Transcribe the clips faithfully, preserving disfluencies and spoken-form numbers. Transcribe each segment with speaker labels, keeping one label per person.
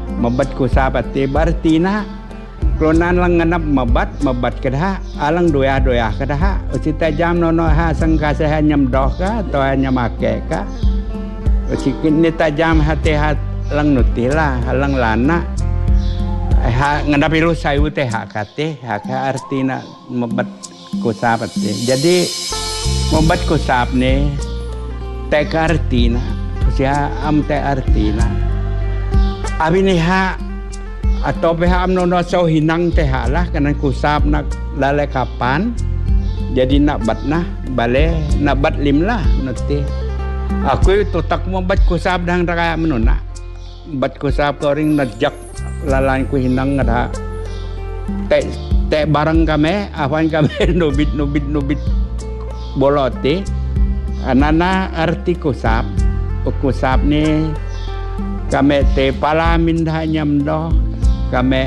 Speaker 1: mabat kusap ati berarti na klonan lang nganap mabat mabat kedah alang doya-doya kedah uci tajam nono ha sangka saya nyamdoh ka atau hanya make ka uci kini tajam hati hat lang nutila halang lana ha nganap ilu sayu teh hak kate hak artina mabat kusap ati jadi mabat kusap ni teh artina uci am teh artina abi ni ha atau pihak amnono sau hinang teh lah kanan kusap nak lale kapan jadi nak bat nah bale nak bat lim lah nanti aku itu tak mau bat kusap dang raya menuna bat kusap koring najak lalan ku hinang ada teh teh barang kami awan kami nubit nubit nubit bolote anana arti kusap kusap ni kami teh pala minda nyamdoh kami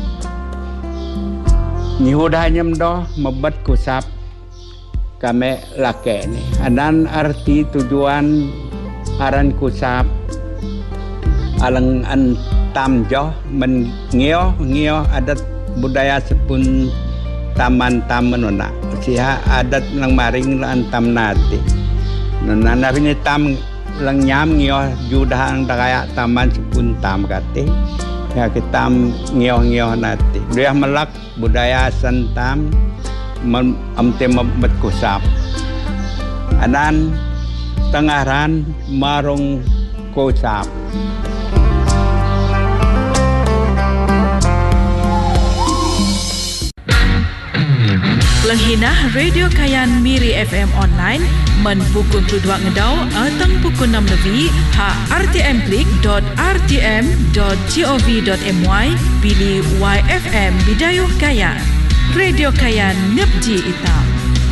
Speaker 1: nihudah nyamdoh mabat kusap kami lake ni anan arti tujuan aran kusap alang an tamjoh men ngio ngio adat budaya sepun taman taman nona siha adat lang maring lan tam nati nona nabi ni tam lang nyam ngio judahang dagaya taman sepun tam kate ya kita ngioh-ngioh nanti dia melak budaya santam amte mabat kusap anan tengaran marung kusap
Speaker 2: Langhinah Radio Kayan Miri F M online men pukul dua ngedau atang pukul enam lebih ha r t m klik dot r t m dot gov dot my pilih Y F M Bidayuh Kayan Radio Kayan ngepji itam.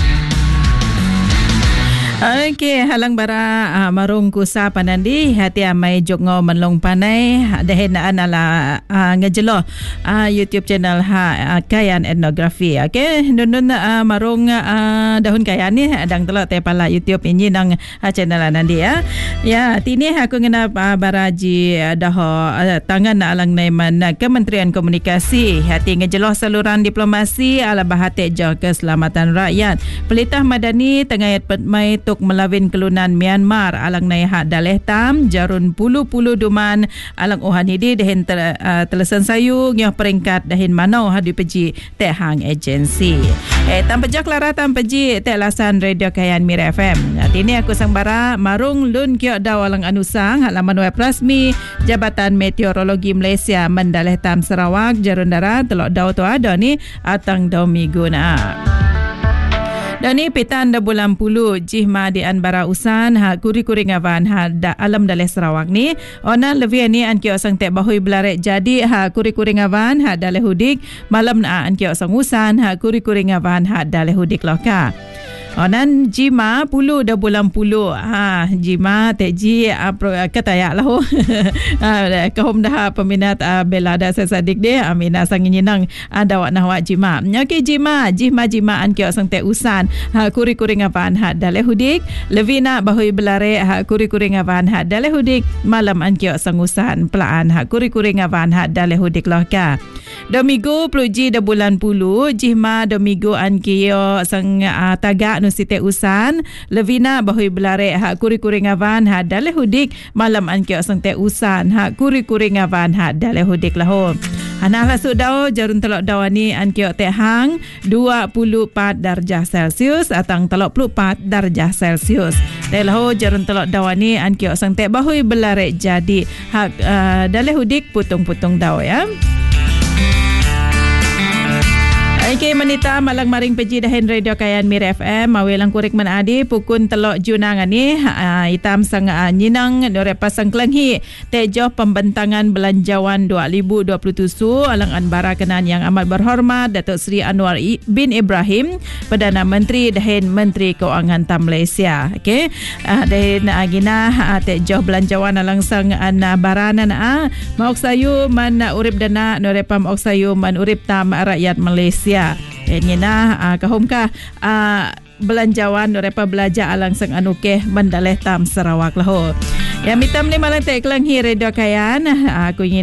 Speaker 2: Okey, halang bara uh, marung kusa panandi hati amai jogno menlong panai dahen anala uh, ngejelo uh, YouTube channel ha uh, Kayan Etnografi. Okey, nun uh, marung uh, dahun kayan ni adang telok te pala YouTube ini nang uh, channel nanti ya. Ya, tini aku ngena uh, baraji uh, dah uh, tangan alang naiman uh, Kementerian Komunikasi hati ngejelo saluran diplomasi ala bahate jo keselamatan rakyat. Pelitah Madani tengayat petmai tuk melawin kelunan Myanmar alang naihat daleh tam jarun pulu-pulu duman alang uhan hidi dahin tel, uh, telesan sayu ngioh peringkat dahin manau hadu peji tehang agensi eh tam pejak lara tam peji teh lasan Radio Kayan Mir F M. Nanti ni aku sang bara marung lun kiok daw alang anusang halaman web rasmi Jabatan Meteorologi Malaysia mendaleh tam Sarawak jarun darat telok daw tu ada ni atang daw miguna. Dan ni petan da bulan puluh jihma di anbara usan ha kuri-kuri ngawan ha da alam daleh Sarawak ni ona lebih ni an kio sang tek bahui belarek jadi ha kuri-kuri ngawan ha daleh hudik malam na an kio sang usan ha kuri-kuri ngawan ha daleh hudik loka. Onan jima pulu dah bulan puluh ha jima teji katayak lah ho ha kahum dah peminat uh, belada sesadik deh amina sang nyinang ada wak nah wak jima okey jima jima jima an kio sang te usan ha kuri-kuri ngapan ha daleh hudik levina bahui belare ha kuri-kuri ngapan ha daleh hudik malam an kio sang usan pelaan ha kuri-kuri ngapan ha daleh hudik lohka domigo pluji dah bulan puluh jima domigo an kio sang uh, tagak nusite usan levina bahui belare ha kuri-kuri ngavan ha daleh hudik malam an kio sang te usan ha kuri-kuri ngavan ha daleh hudik laho hanah la sudau jarun telok dawani an kio te hang dua puluh empat darjah Celsius atang telok puluh empat darjah Celsius telah jarun telok dawani an kio sang te bahui belare jadi ha uh, daleh hudik putung-putung daw ya. Okey manita malang maring peji dahin Radio Kayan Mir F M mawelang kurik man adi pukun telok junang ani uh, hitam sang uh, nyinang dore pasang kelenghi tejoh pembentangan belanjawan dua ribu dua puluh tujuh alang anbara kenan yang amat berhormat Datuk Seri Anwar bin Ibrahim Perdana Menteri dahin Menteri Keuangan Tam Malaysia. Okey uh, dahin uh, gina uh, tejoh belanjawan alang sang uh, baranan uh, mauk sayu man uh, urip dana dore pam ok sayu man urip tam rakyat Malaysia. Ini nah uh, kahumkah uh, belanjawan mereka belajar alang sang anukeh mendaleh tam Sarawak lah. Ya mitam lima lantai kelanghi Radio Kayan aku ingin